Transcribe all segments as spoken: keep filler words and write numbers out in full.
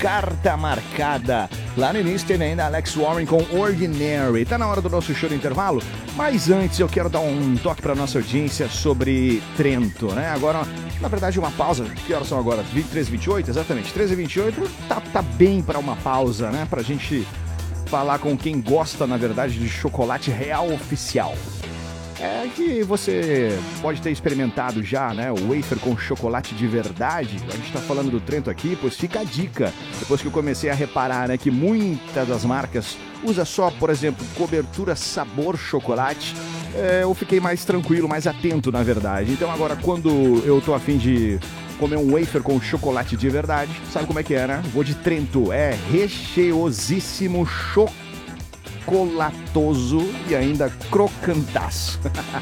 Carta Marcada. Lá no início teve ainda Alex Warren com Ordinary. Tá na hora do nosso show de intervalo, mas antes eu quero dar um toque pra nossa audiência sobre Trento, né? Agora, na verdade, uma pausa. Que horas são agora? vinte e três e vinte e oito? Exatamente, treze e vinte e oito. Tá, tá bem pra uma pausa, né? Pra gente falar com quem gosta, na verdade, de chocolate real oficial. É que você pode ter experimentado já, né, o wafer com chocolate de verdade. A gente tá falando do Trento aqui, pois fica a dica. Depois que eu comecei a reparar, né, que muitas das marcas usa só, por exemplo, cobertura sabor chocolate, é, eu fiquei mais tranquilo, mais atento, na verdade. Então agora, quando eu tô a fim de comer um wafer com chocolate de verdade, sabe como é que é, né? Vou de Trento, é recheosíssimo chocolatoso e ainda crocantaço.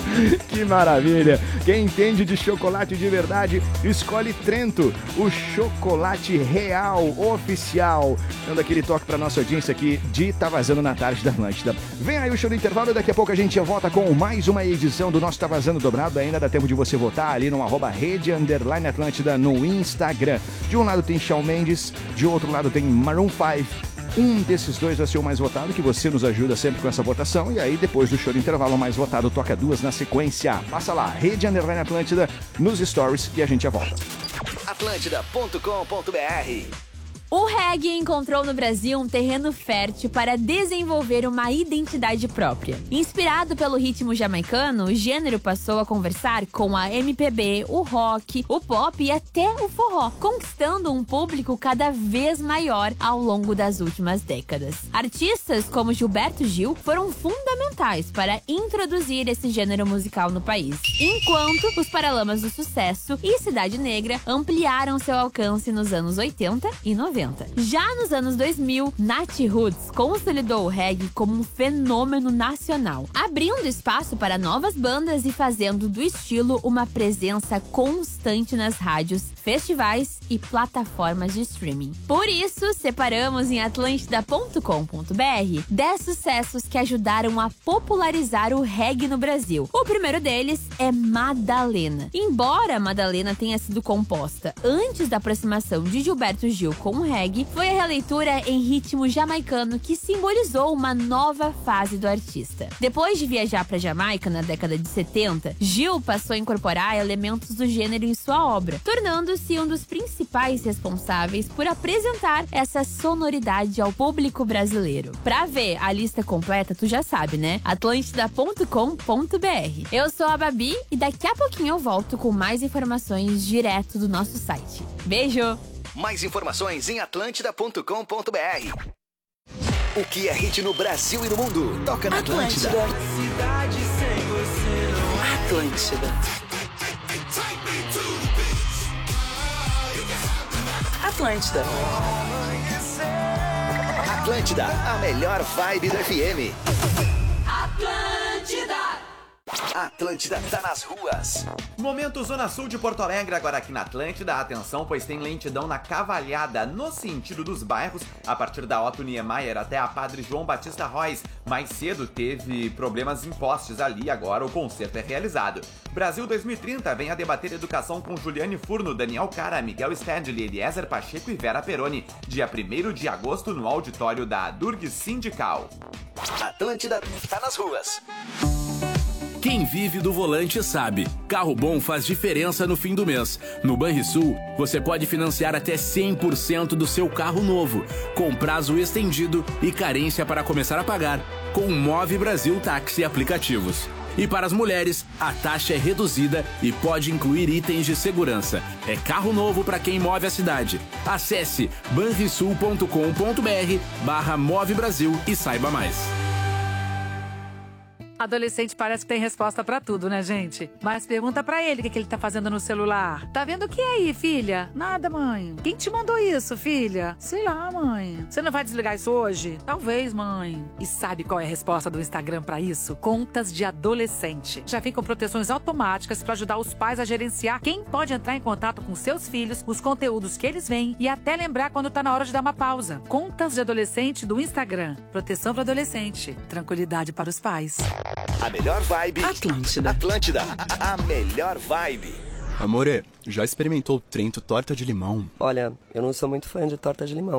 Que maravilha! Quem entende de chocolate de verdade, escolhe Trento, o chocolate real, oficial. Dando aquele toque pra nossa audiência aqui de Tá Vazando na Tarde da Atlântida. Vem aí o show do intervalo e daqui a pouco a gente volta com mais uma edição do nosso Tá Vazando Dobrado. Ainda dá tempo de você votar ali no arroba rede underline Atlântida no Instagram. De um lado tem Shawn Mendes, de outro lado tem Maroon cinco. Um desses dois vai ser o mais votado, que você nos ajuda sempre com essa votação. E aí, depois do show do intervalo, o mais votado toca duas na sequência. Passa lá, Rede Underline Atlântida, nos stories e a gente já volta. Atlântida ponto com ponto br. O reggae encontrou no Brasil um terreno fértil para desenvolver uma identidade própria. Inspirado pelo ritmo jamaicano, o gênero passou a conversar com a M P B, o rock, o pop e até o forró, conquistando um público cada vez maior ao longo das últimas décadas. Artistas como Gilberto Gil foram fundamentais para introduzir esse gênero musical no país, enquanto os Paralamas do Sucesso e Cidade Negra ampliaram seu alcance nos anos oitenta e noventa. Já nos anos dois mil, Nat Roots consolidou o reggae como um fenômeno nacional, abrindo espaço para novas bandas e fazendo do estilo uma presença constante nas rádios, festivais e plataformas de streaming. Por isso, separamos em atlântida ponto com ponto br dez sucessos que ajudaram a popularizar o reggae no Brasil. O primeiro deles é Madalena. Embora Madalena tenha sido composta antes da aproximação de Gilberto Gil com o reggae, foi a releitura em ritmo jamaicano que simbolizou uma nova fase do artista. Depois de viajar para Jamaica na década de setenta, Gil passou a incorporar elementos do gênero em sua obra, tornando-se um dos principais responsáveis por apresentar essa sonoridade ao público brasileiro. Pra ver a lista completa, tu já sabe, né? atlântida ponto com ponto br. Eu sou a Babi e daqui a pouquinho eu volto com mais informações direto do nosso site. Beijo! Mais informações em atlântida ponto com ponto br. O que é hit no Brasil e no mundo? Toca na Atlântida. Atlântida. Atlântida. Atlântida, a melhor vibe do F M. Atlântida. Atlântida tá nas ruas. Momento Zona Sul de Porto Alegre, agora aqui na Atlântida. Atenção, pois tem lentidão na Cavalhada, no sentido dos bairros, a partir da Otto Niemeyer até a Padre João Batista Royce. Mais cedo teve problemas em postes ali, agora o conserto é realizado. Brasil dois mil e trinta vem a debater educação com Juliane Furno, Daniel Cara, Miguel Stedley, Eliezer Pacheco e Vera Peroni, dia primeiro de agosto no auditório da Durg Sindical. Atlântida tá nas ruas. Quem vive do volante sabe, carro bom faz diferença no fim do mês. No Banrisul, você pode financiar até cem por cento do seu carro novo, com prazo estendido e carência para começar a pagar, com o Move Brasil Táxi Aplicativos. E para as mulheres, a taxa é reduzida e pode incluir itens de segurança. É carro novo para quem move a cidade. Acesse banrisul ponto com ponto br barra Move Brasil e saiba mais. Adolescente parece que tem resposta pra tudo, né, gente? Mas pergunta pra ele o que, que ele tá fazendo no celular. Tá vendo o que aí, filha? Nada, mãe. Quem te mandou isso, filha? Sei lá, mãe. Você não vai desligar isso hoje? Talvez, mãe. E sabe qual é a resposta do Instagram pra isso? Contas de adolescente. Já vem com proteções automáticas pra ajudar os pais a gerenciar quem pode entrar em contato com seus filhos, os conteúdos que eles veem e até lembrar quando tá na hora de dar uma pausa. Contas de adolescente do Instagram. Proteção para adolescente. Tranquilidade para os pais. A melhor vibe. Atlântida. Atlântida. A melhor vibe. Amore, já experimentou Trento torta de limão? Olha, eu não sou muito fã de torta de limão.